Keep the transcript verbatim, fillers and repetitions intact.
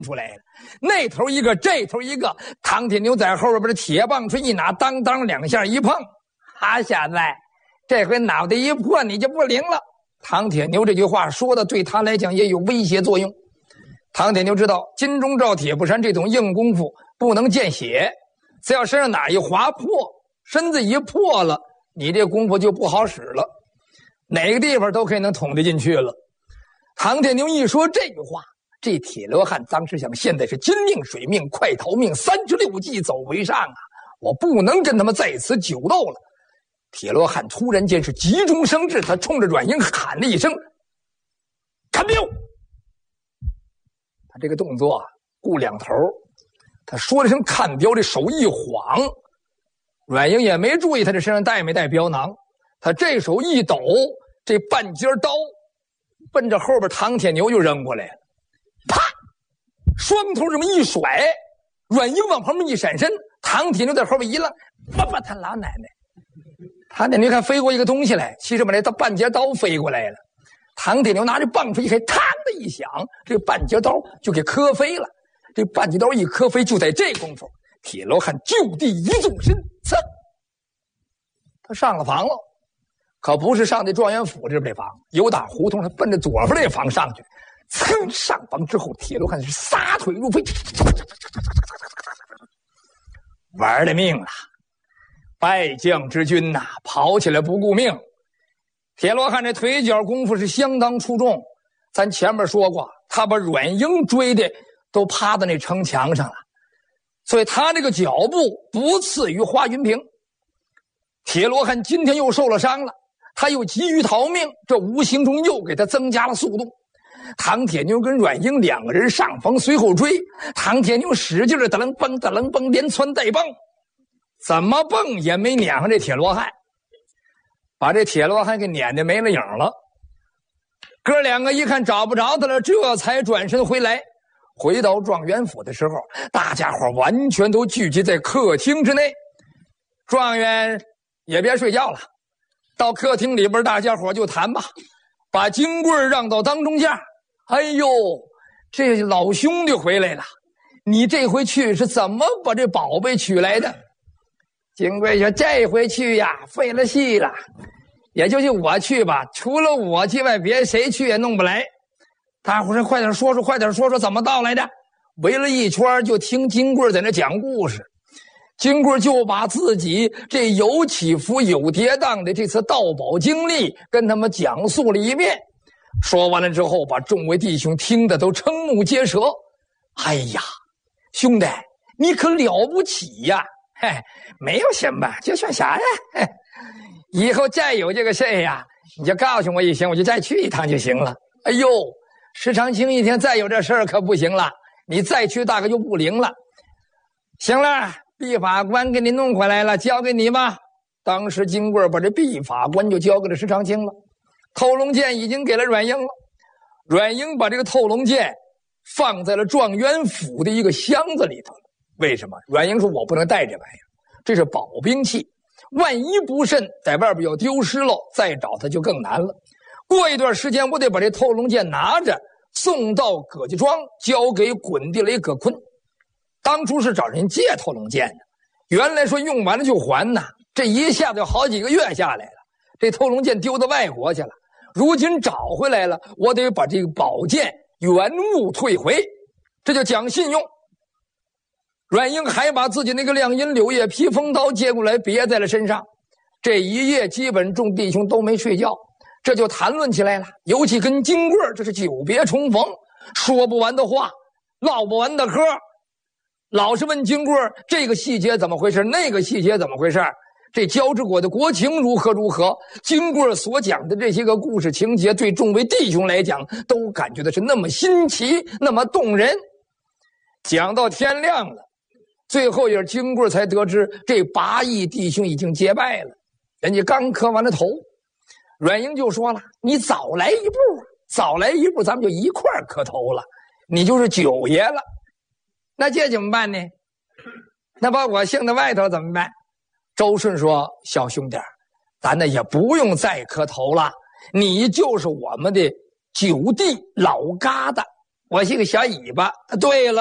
出来了，那头一个，这头一个，唐铁牛在后边把这铁棒槌一拿，当当两下一碰，哈小子，这回脑袋一破你就不灵了。唐铁牛这句话说的对他来讲也有威胁作用。唐铁牛知道金钟罩铁布衫这种硬功夫不能见血，只要身上哪一划破，身子一破了，你这功夫就不好使了，哪个地方都可以能捅得进去了。唐铁牛一说这句话，这铁罗汉当时想，现在是金命水命快逃命，三十六计走为上啊，我不能跟他们在此久斗了。铁罗汉突然间是急中生智，他冲着阮英喊了一声看镖。他这个动作啊顾两头，他说了声看镖，这手一晃，阮英也没注意他这身上带没带镖囊，他这手一抖，这半截刀奔着后边唐铁牛就扔过来了，啪，双头这么一甩，阮英往旁边一闪身，唐铁牛在后边一愣，爸爸他老奶奶，唐铁牛看飞过一个东西来，其实把这刀半截刀飞过来了，唐铁牛拿着棒槌一开，嘡的一响，这半截刀就给磕飞了。这半截刀一磕飞，就在这功夫，铁罗汉就地一纵身，噌，他上了房了，可不是上的状元府这边房，有打胡同他奔着左边这房上去，噌，上房之后，铁罗汉是撒腿入飞，玩了命了。败将之君呐、啊，跑起来不顾命。铁罗汉这腿脚功夫是相当出众，咱前面说过，他把阮英追的都趴在那城墙上了，所以他这个脚步不次于华云平。铁罗汉今天又受了伤了，他又急于逃命，这无形中又给他增加了速度。唐铁牛跟阮英两个人上房随后追，唐铁牛使劲的哒楞蹦哒楞蹦，连窜带蹦，怎么蹦也没撵上这铁罗汉，把这铁罗汉给撵得没了影了。哥两个一看找不着他了，这才转身回来。回到状元府的时候，大家伙完全都聚集在客厅之内。状元也别睡觉了，到客厅里边大家伙就谈吧，把金棍让到当中间。哎呦，这老兄弟回来了，你这回去是怎么把这宝贝取来的？金贵说，这回去呀费了戏了，也就是我去吧，除了我之外别谁去也弄不来。大伙说快点说说，快点说说怎么到来的。围了一圈就听金贵在那讲故事，金贵就把自己这有起伏有跌宕的这次盗宝经历跟他们讲述了一遍。说完了之后，把众位弟兄听得都瞠目结舌。哎呀，兄弟你可了不起呀！嘿，没有什么，就算啥呀？嘿，以后再有这个事呀，你就告诉我一声，我就再去一趟就行了。哎呦，石长青一听再有这事儿可不行了，你再去大概就不灵了。行了，毕法官给你弄回来了，交给你吧。当时金贵把这毕法官就交给了石长青了，透龙剑已经给了阮英了。阮英把这个透龙剑放在了状元府的一个箱子里头了。为什么？阮英说，我不能带这玩意儿，这是宝兵器，万一不慎在外边要丢失了，再找他就更难了。过一段时间我得把这透龙剑拿着送到葛家庄，交给滚地雷葛坤。当初是找人借透龙剑的，原来说用完了就还呢，这一下子有好几个月下来了，这透龙剑丢到外国去了，如今找回来了，我得把这个宝剑原物退回，这就讲信用。阮英还把自己那个亮银柳叶披风刀接过来别在了身上。这一夜基本众弟兄都没睡觉，这就谈论起来了，尤其跟金贵这是久别重逢，说不完的话，唠不完的嗑，老是问金贵这个细节怎么回事，那个细节怎么回事，这交趾国的国情如何如何。金贵所讲的这些个故事情节，对众位弟兄来讲都感觉的是那么新奇，那么动人。讲到天亮了，最后也是金贵才得知这八义弟兄已经结拜了，人家刚磕完了头。阮英就说了，你早来一步，早来一步咱们就一块儿磕头了，你就是九爷了。那这怎么办呢？那把我剩在外头怎么办？周顺说，小兄弟，咱呢也不用再磕头了，你就是我们的九弟老疙瘩， 我是个小尾巴。对了。